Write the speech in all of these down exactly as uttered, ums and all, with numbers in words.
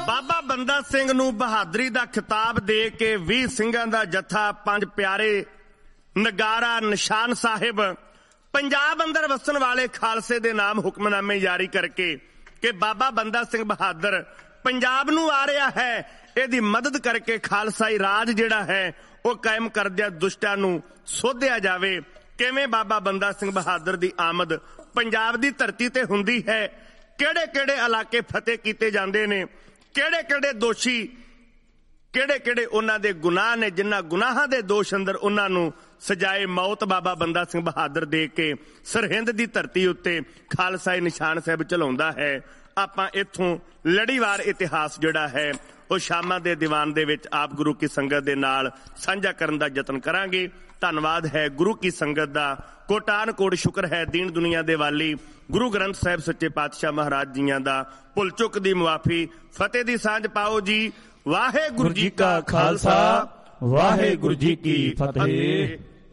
ਬਾਬਾ ਬੰਦਾ ਸਿੰਘ ਨੂੰ ਬਹਾਦਰੀ ਦਾ ਖਿਤਾਬ ਦੇ ਕੇ ਵੀਹ ਸਿੰਘਾਂ ਦਾ ਜੱਥਾ, ਪੰਜ ਪਿਆਰੇ, ਨਗਾਰਾ, ਨਿਸ਼ਾਨ ਸਾਹਿਬ, ਪੰਜਾਬ ਅੰਦਰ ਵਸਣ ਵਾਲੇ ਖਾਲਸੇ ਦੇ ਨਾਮ ਹੁਕਮਨਾਮੇ ਜਾਰੀ ਕਰਕੇ ਕਿ ਬਾਬਾ ਬੰਦਾ ਸਿੰਘ ਬਹਾਦਰ ਪੰਜਾਬ ਨੂੰ ਆ ਰਿਹਾ ਹੈ, ਇਹਦੀ ਮਦਦ ਕਰਕੇ ਖਾਲਸਾਈ ਰਾਜ ਜਿਹੜਾ ਹੈ ਉਹ ਕਾਇਮ ਕਰਦਿਆਂ ਦੁਸ਼ਟਾਂ ਨੂੰ ਸੋਧਿਆ ਜਾਵੇ। ਕਿਵੇਂ ਬਾਬਾ ਬੰਦਾ ਸਿੰਘ ਬਹਾਦਰ ਦੀ ਆਮਦ ਪੰਜਾਬ ਦੀ ਧਰਤੀ ਤੇ ਹੁੰਦੀ ਹੈ, ਕਿਹੜੇ ਕਿਹੜੇ ਇਲਾਕੇ ਫਤਿਹ ਕੀਤੇ ਜਾਂਦੇ ਨੇ, ਕਿਹੜੇ ਕਿਹੜੇ ਦੋਸ਼ੀ, ਕਿਹੜੇ ਕਿਹੜੇ ਉਹਨਾਂ ਦੇ ਗੁਨਾਹ ਨੇ, ਜਿਨ੍ਹਾਂ ਗੁਨਾਹਾਂ ਦੇ ਦੋਸ਼ ਅੰਦਰ ਉਹਨਾਂ ਨੂੰ ਸਜਾਏ ਮੌਤ ਬਾਬਾ ਬੰਦਾ ਸਿੰਘ ਬਹਾਦਰ ਦੇ ਕੇ ਸਰਹਿੰਦ ਦੀ ਧਰਤੀ ਉੱਤੇ ਖਾਲਸਾਈ ਨਿਸ਼ਾਨ ਸਾਹਿਬ ਚਲਾਉਂਦਾ ਹੈ। ਆਪਾਂ ਇੱਥੋਂ ਲੜੀਵਾਰ ਇਤਿਹਾਸ ਜਿਹੜਾ ਹੈ ਉਹ ਸ਼ਾਮਾਂ ਦੇ ਦੀਵਾਨ ਦੇ ਵਿੱਚ ਆਪ ਗੁਰੂ ਕੀ ਸੰਗਤ ਦੇ ਨਾਲ ਸਾਂਝਾ ਕਰਨ ਦਾ ਯਤਨ ਕਰਾਂਗੇ। ਧੰਨਵਾਦ ਹੈ ਗੁਰੂ ਕੀ ਸੰਗਤ ਦਾ, ਕੋਟਾਨ ਕੋਟ ਸ਼ੁਕਰ ਹੈ ਦੀਨ ਦੁਨੀਆ ਦੇ ਵਾਲੀ ਗੁਰੂ ਗ੍ਰੰਥ ਸਾਹਿਬ ਸੱਚੇ ਪਾਤਸ਼ਾਹ ਮਹਾਰਾਜ ਜੀਆਂ ਦਾ। ਭੁੱਲ ਚੁੱਕ ਦੀ ਮੁਆਫੀ, ਫਤਿਹ ਦੀ ਸਾਂਝ ਪਾਓ ਜੀ। ਵਾਹਿਗੁਰੂ ਜੀ ਕਾ ਖਾਲਸਾ, ਵਾਹਿਗੁਰੂ ਜੀ ਕੀ ਫਤਿਹ।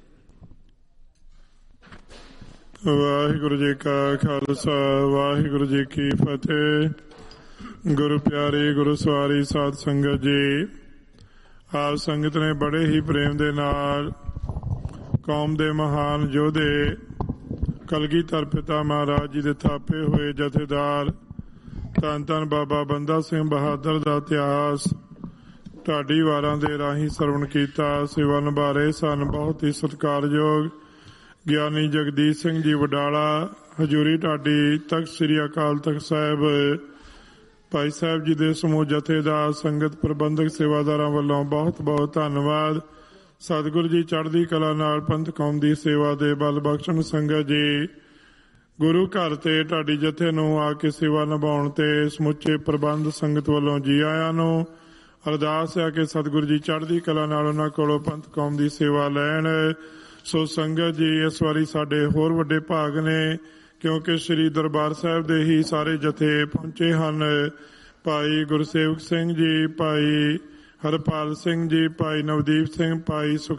ਵਾਹਿਗੁਰੂ ਜੀ ਕਾ ਖਾਲਸਾ, ਵਾਹਿਗੁਰੂ ਜੀ ਕੀ ਫਤਿਹ। ਗੁਰੂ ਪਿਆਰੀ, ਗੁਰੂ ਸਵਾਰੀ ਸਾਧ ਸੰਗਤ ਜੀ, ਆਪ ਸੰਗਤ ਨੇ ਬੜੇ ਹੀ ਪ੍ਰੇਮ ਦੇ ਨਾਲ ਕੌਮ ਦੇ ਮਹਾਨ ਯੋਧੇ ਕਲਗੀਧਰ ਪਿਤਾ ਮਹਾਰਾਜ ਜੀ ਦੇ ਥਾਪੇ ਹੋਏ ਜਥੇਦਾਰ ਧੰਨ ਧੰਨ ਬਾਬਾ ਬੰਦਾ ਸਿੰਘ ਬਹਾਦਰ ਦਾ ਇਤਿਹਾਸ ਢਾਡੀ ਵਾਰਾਂ ਦੇ ਰਾਹੀਂ ਸਰਵਣ ਕੀਤਾ। ਸੇਵਾ ਨਿਭਾ ਰਹੇ ਸਨ ਬਹੁਤ ਹੀ ਸਤਿਕਾਰਯੋਗ ਗਿਆਨੀ ਜਗਦੀਸ਼ ਸਿੰਘ ਜੀ ਵਡਾਲਾ, ਹਜ਼ੂਰੀ ਢਾਡੀ, ਤਖਤ ਸ੍ਰੀ ਅਕਾਲ ਤਖਤ ਸਾਹਿਬ, ਭਾਈ ਸਾਹਿਬ ਜੀ ਦੇ ਸਮੂਹ ਜਥੇਦਾਰ, ਸੰਗਤ ਪ੍ਰਬੰਧਕ, ਸੇਵਾਦਾਰਾਂ ਵੱਲੋਂ ਬਹੁਤ ਬਹੁਤ ਧੰਨਵਾਦ। ਸਤਿਗੁਰੂ ਜੀ ਚੜ੍ਹਦੀ ਕਲਾ ਨਾਲ ਪੰਥ ਕੌਮ ਦੀ ਸੇਵਾ ਦੇ ਬਲ ਬਖਸ਼ਣ। ਸੰਗਤ ਜੀ, ਗੁਰੂ ਘਰ ਤੇ ਢਾਡੀ ਜਥੇ ਨੂੰ ਆ ਕੇ ਸੇਵਾ ਨਿਭਾਉਣ ਤੇ ਸਮੁੱਚੇ ਪ੍ਰਬੰਧ ਸੰਗਤ ਵੱਲੋਂ ਜੀ ਆਇਆਂ ਨੂੰ। ਅਰਦਾਸ ਹੈ ਕਿ ਸਤਿਗੁਰੂ ਜੀ ਚੜ੍ਹਦੀ ਕਲਾ ਨਾਲ ਉਹਨਾਂ ਕੋਲੋਂ ਪੰਥ ਕੌਮ ਦੀ ਸੇਵਾ ਲੈਣ। ਸੋ ਸੰਗਤ ਜੀ, ਇਸ ਵਾਰੀ ਸਾਡੇ ਹੋਰ ਵੱਡੇ ਭਾਗ ਨੇ ਕਿਉਂਕਿ ਸ੍ਰੀ ਦਰਬਾਰ ਸਾਹਿਬ ਦੇ ਹੀ ਸਾਰੇ ਜਥੇ ਪਹੁੰਚੇ ਹਨ। ਭਾਈ ਗੁਰਸੇਵਕ ਸਿੰਘ ਜੀ, ਭਾਈ ਹਰਪਾਲ ਸਿੰਘ ਜੀ, ਭਾਈ ਨਵਦੀਪ ਸਿੰਘ, ਭਾਈ